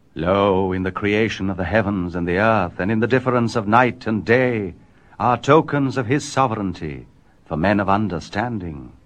Lo, in the creation of the heavens and the earth, and in the difference of night and day, are tokens of his sovereignty for men of understanding.